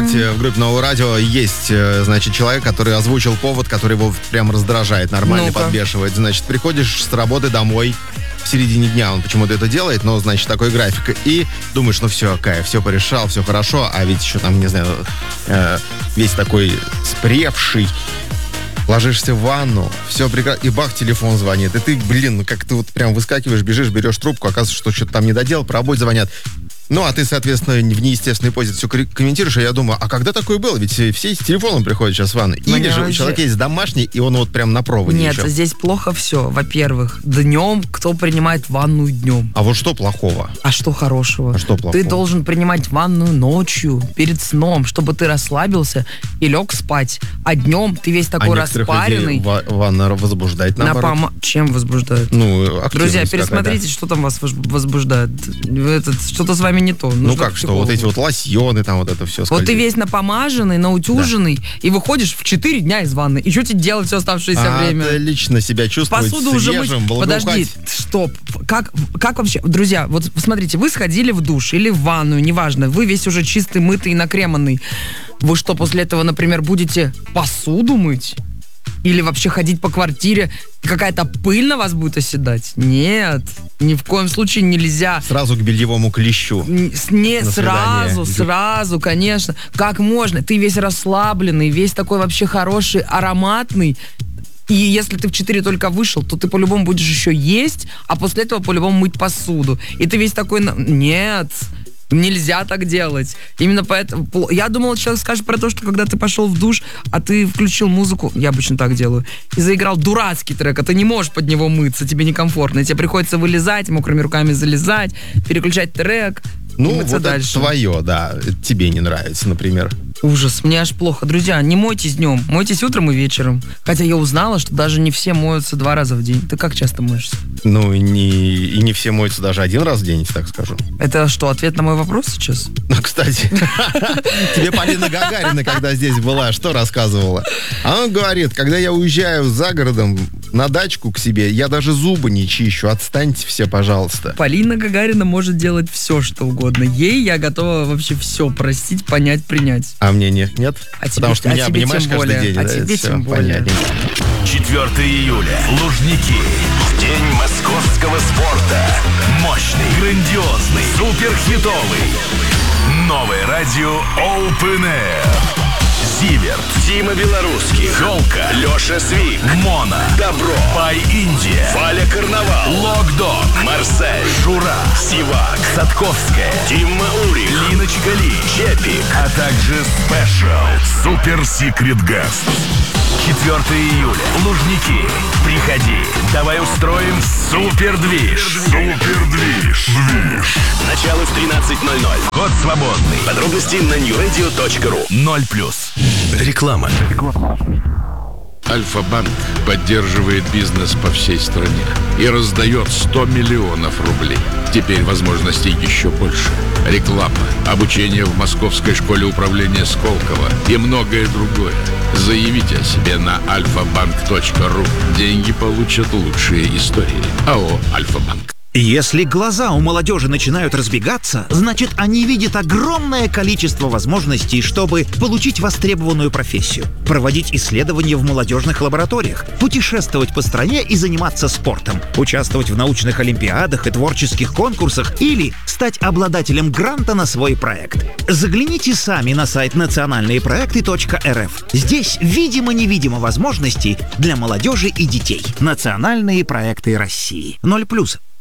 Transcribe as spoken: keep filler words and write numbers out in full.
кстати, в группе Нового радио есть, значит, человек, который озвучил повод, который его прям раздражает, нормально Ну-ка. подбешивает. Значит, приходишь с работы домой в середине дня, он почему-то это делает, но, значит, такой график. И думаешь, ну все, кайф, все порешал, все хорошо, а ведь еще там, не знаю, э, весь такой спревший. Ложишься в ванну, все прекрасно, и бах, телефон звонит. И ты, блин, ну как ты вот прям выскакиваешь, бежишь, берешь трубку, оказывается, что что-то там не доделал, по работе звонят. Ну, а ты, соответственно, в неестественной позе все комментируешь, и я думаю, а когда такое было? Ведь все с телефоном приходят сейчас в ванну. Или Мне же у вообще- человека есть домашний, и он вот прям на проводе Нет, еще. здесь плохо все. Во-первых, днем кто принимает ванную днем? А вот что плохого? А что хорошего? А что плохого? Ты должен принимать ванную ночью, перед сном, чтобы ты расслабился и лег спать. А днем ты весь такой а некоторых распаренный. людей ва- ванна возбуждает, На наоборот. пома- Чем возбуждает? Ну, активность Друзья, какая-то. пересмотрите, что там вас воз- возбуждает. Этот, что-то с вами не то. Ну Нужно как, к что вот психологу. эти вот лосьоны, там вот это все. Вот ты весь напомаженный, наутюженный, и выходишь в четыре дня из ванны. И что тебе делать все оставшееся а время? ты лично себя чувствовать Посуду уже мыть. свежим, Подожди, благоухать. стоп. Как, как вообще, друзья, вот смотрите, вы сходили в душ или в ванную, неважно, вы весь уже чистый, мытый и накреманный. Вы что, после этого, например, будете посуду мыть? Или вообще ходить по квартире, какая-то пыль на вас будет оседать? Нет, ни в коем случае нельзя. Сразу к бельевому клещу. Н- с- Не На сразу, свидание. сразу, конечно. Как можно? Ты весь расслабленный, весь такой вообще хороший, ароматный. И если ты в четыре только вышел, то ты по-любому будешь еще есть, а после этого по-любому мыть посуду. И ты весь такой... на- Нет, нельзя так делать. Именно поэтому... пл- Я думала, человек скажет про то, что когда ты пошел в душ, а ты включил музыку, я обычно так делаю, и заиграл дурацкий трек, а ты не можешь под него мыться, тебе некомфортно. И тебе приходится вылезать, мокрыми руками залезать, переключать трек, и Ну, мыться вот дальше. это твое, да. Это тебе не нравится, например. Ужас, мне аж плохо. Друзья, не мойтесь днем, мойтесь утром и вечером. Хотя я узнала, что даже не все моются два раза в день. Ты как часто моешься? Ну, и не, и не все моются даже один раз в день, так скажу. Это что, ответ на мой вопрос сейчас? Ну, кстати, тебе Полина Гагарина, когда здесь была, что рассказывала? Она говорит, когда я уезжаю за городом на дачку к себе, я даже зубы не чищу. Отстаньте все, пожалуйста. Полина Гагарина может делать все, что угодно. Ей я готова вообще все простить, понять, принять. А мне нет? Нет? А тебе- Потому что а меня тебе обнимаешь тем каждый более. день. А да, тебе всё, тем более. понятненько. четвёртого июля. Лужники. День московского спорта. Мощный, грандиозный, суперхитовый. Новое радио Open Air. Зиверт, Дима Белорусский, Холка, Леша Свик, Мона, Добро, Пай Индия, Валя Карнавал, Локдог, Марсель, Шура, Сивак, Садковская, Дима Урик, Лина Чикали, Чепик, а также спешл Супер Секрет Гест. четвёртого июля. Лужники. Приходи. Давай устроим супер движ. Супер движ. Движ. Начало в тринадцать ноль ноль. Вход свободный. Подробности на нью радио точка ру. Ноль плюс. Реклама. Альфа-банк поддерживает бизнес по всей стране и раздает сто миллионов рублей. Теперь возможностей еще больше. Реклама, обучение в Московской школе управления Сколково и многое другое. Заявите о себе на альфа-банк точка ру. Деньги получат лучшие истории. АО «Альфа-банк». Если глаза у молодежи начинают разбегаться, значит, они видят огромное количество возможностей, чтобы получить востребованную профессию, проводить исследования в молодежных лабораториях, путешествовать по стране и заниматься спортом, участвовать в научных олимпиадах и творческих конкурсах или стать обладателем гранта на свой проект. Загляните сами на сайт национальные проекты точка эр эф. Здесь видимо-невидимо возможностей для молодежи и детей. Национальные проекты России. Ноль плюс.